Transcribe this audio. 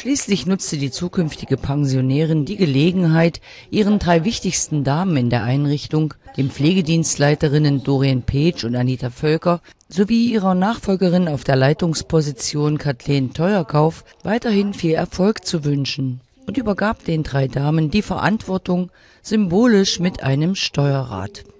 Schließlich nutzte die zukünftige Pensionärin die Gelegenheit, ihren 3 wichtigsten Damen in der Einrichtung, den Pflegedienstleiterinnen Dorien Peetsch und Anita Völker, sowie ihrer Nachfolgerin auf der Leitungsposition Kathleen Teuerkauf weiterhin viel Erfolg zu wünschen und übergab den 3 Damen die Verantwortung, symbolisch mit einem Steuerrad.